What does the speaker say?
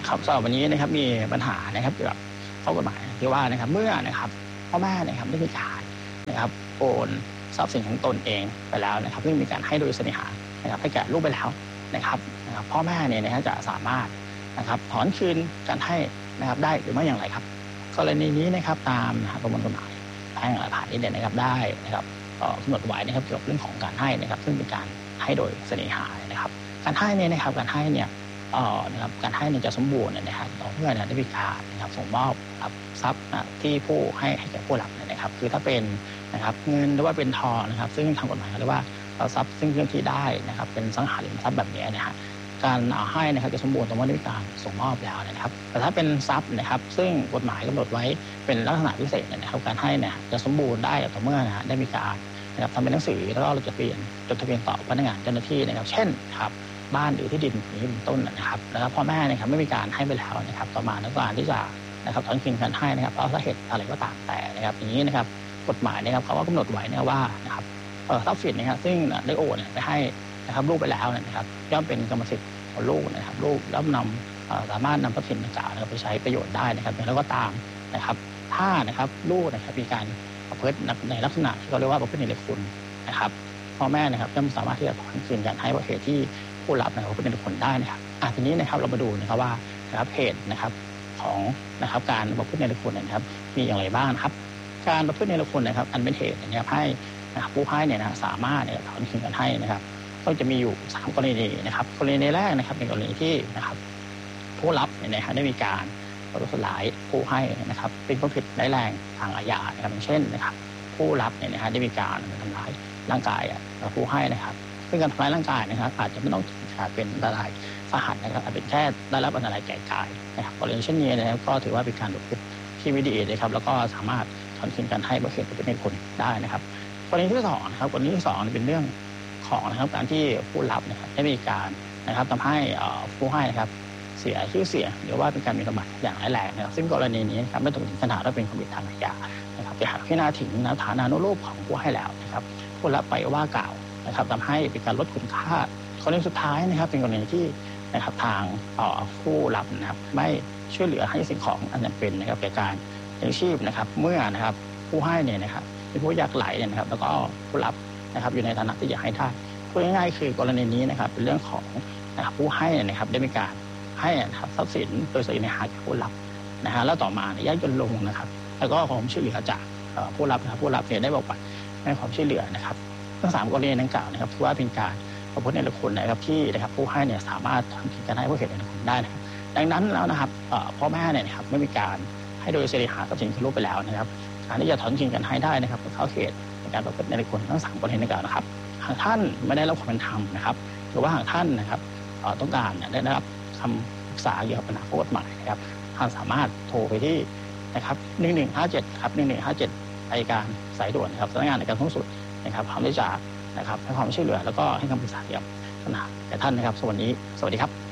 ครับสำหรับวันนี้นะครับมีปัญหานะครับเกี่ยวกับข้อกฎหมายที่ว่านะครับเมื่อนะครับพ่อแม่นะครับได้มีการนะครับโอนทรัพย์สินของตนเองไปแล้วนะครับซึ่งมีการให้โดยเสน่หานะครับให้แก่ลูกไปแล้วนะครับพ่อแม่เนี่ยนะฮะจะสามารถนะครับถอนคืนการให้นะครับได้หรือไม่อย่างไรครับกรณีนี้นะครับตามประมวลกฎหมายแพ่งและพาณิชย์เนี่ยนะครับได้นะครับกำหนดไว้นะครับเกี่ยวกับเรื่องของการให้นะครับซึ่งเป็นการให้โดยเสน่หานะครับการให้เนี่ยนะครับการให้เนี่ยนะครับการให้เนี่ยจะสมบูรณ์นะครับต่อเมื่อได้มีการนะครับส่งมอบทรัพย์ที่ผู้ให้แก่ผู้รับนะครับคือถ้าเป็นนะครับเงินหรือว่าเป็นทองนะครับซึ่งทางกฎหมายเรียกว่าทรัพย์ซึ่งเคลื่อนที่ได้นะครับเป็นสังหาริมทรัพย์แบบนี้นะฮะการให้นะครับจะสมบูรณ์ต่อเมื่อได้มีการส่งมอบแล้วนะครับแต่ถ้าเป็นทรัพย์นะครับซึ่งกฎหมายกำหนดไว้เป็นลักษณะพิเศษนะครับการให้เนี่ยจะสมบูรณ์ได้ต่อเมื่อนะฮะได้มีการนะครับทำเป็นหนังสือแล้วก็จดทะเบียนต่อพนักงานเจ้าหน้าที่นะครับเช่นครับบ้านหรือที่ดินนี้เป็นต้นนะครับแล้วพ่อแม่นะครับไม่มีการให้ไปแล้วนะครับต่อมาในการที่จะนะครับถอนคืนการให้นะครับเพราะสาเหตุอะไรก็ตามแต่นะครับอย่างนี้นะครับกฎหมายนะครับเขาก็กำหนดไว้นะว่านะครับทรัพย์สินนะครับซึ่งได้โอนไปให้นะครับลูกไปแล้วนะครับย่อมเป็นกรรมสิทธิ์ของลูกนะครับลูกแล้วนำสามารถนำทรัพย์สินดังกล่าวนะครับไปใช้ประโยชน์ได้นะครับแล้วก็ตามนะครับถ้านะครับลูกนะครับมีการประพฤติในลักษณะที่เขาเรียกว่าประพฤติในคุณนะครับพ่อแม่นะครับย่อมสามารถที่จะถอนคืนการให้เพราะเหตุที่ผู้รับนะครับเป็นผลได้นะครับทีนี้นะครับเรามาดูนะครับว่านะครับเหตุนะครับของนะครับการประพฤติในคุณนะครับมีอย่างไรบ้างนะครับการประพฤติในคุณนะครับอันเป็นเหตุนะครับให้นะครับผู้ให้เนี่ยนะสามารถถอนคืนการให้นะครับก็จะมีอยู่3กรณีนะครับกรณีแรกนะครับเป็นกรณีที่นะครับผู้รับเนี่ยนะได้มีการประทุษร้ายผู้ให้นะครับเป็นความผิดร้ายแรงทางอาญานะครับอย่างเช่นนะครับผู้รับเนี่ยนะได้มีการทำร้ายร่างกายผู้ให้นะครับซึ่งการทำร้ายร่างกายนะครับอาจจะไม่ต้องเป็นอันตรายสาหัสนะครับอาจเป็นแค่ได้รับอันตรายแก่กายนะครับกรณีเช่นนี้นะครับก็ถือว่าเป็นการประพฤติที่ไม่ดีนะครับแล้วก็สามารถถอนคืนการให้ประโยชน์เป็นผลได้นะครับกรณีที่2นะครับกรณีที่2เป็นเรื่องของนะครับการที่ผู้รับนะครับได้มีการนะครับทำให้ผู้ให้นะครับเสียชื่อเสียงหรือว่าเป็นการหมิ่นประมาทอย่างร้ายแรงนะครับซึ่งกรณีนี้นะครับไม่ถึงขนาดว่าเป็นความผิดทางอาญานะครับแต่หากพิจารณาถึงฐานานุรูปของผู้ให้แล้วนะครับผู้รับไปว่ากล่าวนะครับทำให้เป็นการลดคุณค่ากรณีสุดท้ายนะครับเป็นกรณีที่นะครับทางผู้รับนะครับไม่ช่วยเหลือให้สิ่งของอันจำเป็นนะครับแก่การเลี้ยงชีพนะครับเมื่อนะครับผู้ให้เนี่ยนะครับเป็นผู้ยากไร้เนี่ยนะครับแล้วก็ผู้รับนะครับอยู่ในฐานะที่อยากให้ได้พูดง่ายๆคือกรณีนี้นะครับเป็นเรื่องของนะครับผู้ให้นะครับได้มีการให้นะครับทรัพย์สินโดยเสน่หาแก่ผู้รับนะฮะแล้วต่อมาเนี่ยยากจนลงนะครับแล้วก็ความช่วยเหลือจากผู้รับนะครับผู้รับเนี่ยได้บอกว่าให้ความช่วยเหลือนะครับทั้ง3กรณีดังกล่าวนะครับถือว่าเป็นการประพฤติในคุณนะครับที่นะครับผู้ให้เนี่ยสามารถทำกิจการให้ผู้เห็นในคุณได้นะครับดังนั้นแล้วนะครับพ่อแม่เนี่ยนะครับไม่มีการให้โดยเสน่หาทรัพย์สินของลูกไปแล้วนะครับการที่จะถอนคืนกันให้ได้นะครับเข้าเขตในการประพฤติในคุณทั้ง3กรณีดังกล่าวนะครับหากท่านไม่ได้รับความเป็นธรรมนะครับหรือว่าหากท่านนะครับต้องการได้รับคำปรึกษาเกี่ยวกับปัญหาข้อกฎหมายนะครับท่านสามารถโทรไปที่นะครับ1157ครับ1157อัยการสายด่วนนะครับสำนักงานอัยการสูงสุดนะครับพร้อมที่จะนะครับให้ความช่วยเหลือแล้วก็ให้คำปรึกษาเกี่ยวกับปัญหาแก่ท่านนะครับสวัสดีครับ